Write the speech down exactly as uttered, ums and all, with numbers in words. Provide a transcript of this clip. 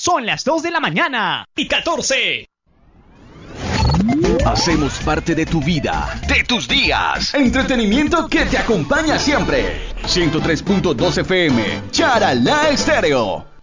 Son las dos de la mañana y catorce. Hacemos parte de tu vida, de tus días. Entretenimiento que te acompaña siempre. ciento tres punto dos F M, Charalá Estéreo.